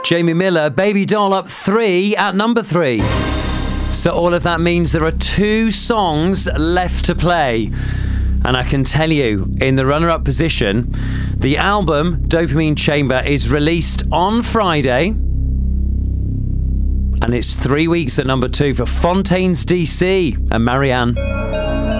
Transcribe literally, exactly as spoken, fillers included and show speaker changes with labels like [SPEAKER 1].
[SPEAKER 1] Jamie Miller, Baby Doll up three at number three. So all of that means there are two songs left to play. And I can tell you, in the runner-up position, the album Dopamine Chamber is released on Friday. And it's three weeks at number two for Fontaines D C and Marianne.